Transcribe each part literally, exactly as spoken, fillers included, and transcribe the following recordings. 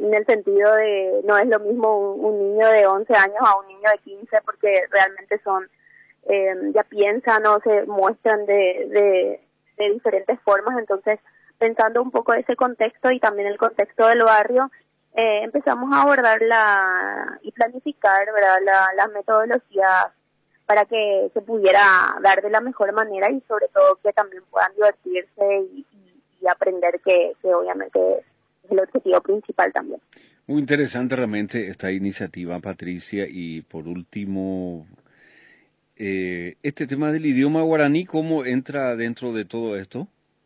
en el sentido de no es lo mismo un, un niño de once años a un niño de quince, porque realmente son, eh, ya piensan o se muestran de, de, de diferentes formas. Entonces, pensando un poco ese contexto y también el contexto del barrio, eh, empezamos a abordar la y planificar, ¿verdad?, la, las metodologías para que se pudiera dar de la mejor manera y sobre todo que también puedan divertirse y, y, y aprender, que, que obviamente es el objetivo principal también. Muy interesante realmente esta iniciativa, Patricia. Y por último, eh, este tema del idioma guaraní, ¿cómo entra dentro de todo esto?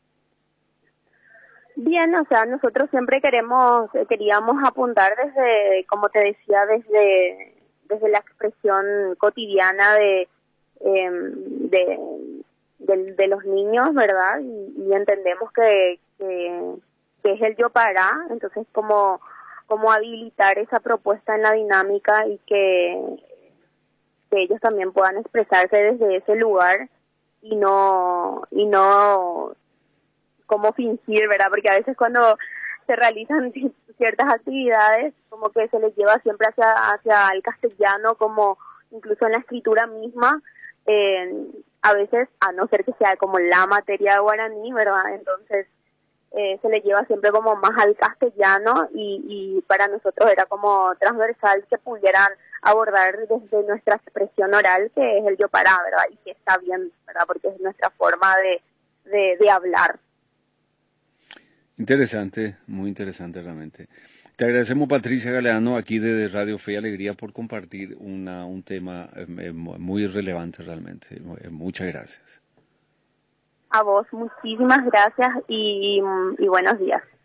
Bien, o sea, nosotros siempre queremos, queríamos apuntar desde, como te decía, desde, desde la expresión cotidiana de, eh, de, de, de los niños, ¿verdad? Y, y entendemos que, que, que es el yo para, entonces como, como habilitar esa propuesta en la dinámica y que, que ellos también puedan expresarse desde ese lugar y no, y no como fingir, ¿verdad? Porque a veces cuando se realizan ciertas actividades, como que se les lleva siempre hacia hacia el castellano, como incluso en la escritura misma, eh, a veces, a no ser que sea como la materia guaraní, ¿verdad? Entonces, eh, se le lleva siempre como más al castellano y, y para nosotros era como transversal que pudieran abordar desde nuestra expresión oral, que es el yo para, ¿verdad? Y que está bien, ¿verdad? Porque es nuestra forma de, de, de hablar. Interesante, muy interesante realmente. Te agradecemos, Patricia Galeano, aquí de Radio Fe y Alegría, por compartir una, un tema eh, muy relevante realmente. Muchas gracias. A vos, muchísimas gracias y, y buenos días.